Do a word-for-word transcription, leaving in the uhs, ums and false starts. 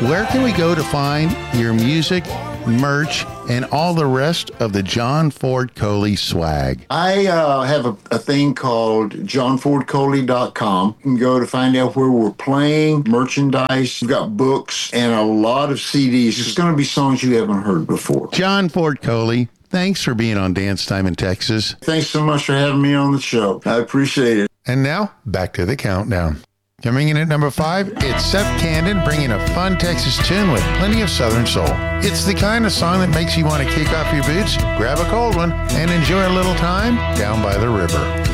where can we go to find your music, merch, and all the rest of the John Ford Coley swag? I uh, have a, a thing called john ford coley dot com. You can go to find out where we're playing, merchandise. We've got books and a lot of C Ds. It's going to be songs you haven't heard before. John Ford Coley, thanks for being on Dance Time in Texas. Thanks so much for having me on the show. I appreciate it. And now, back to the countdown. Coming in at number five, it's Seth Camden bringing a fun Texas tune with plenty of Southern soul. It's the kind of song that makes you want to kick off your boots, grab a cold one, and enjoy a little time down by the river.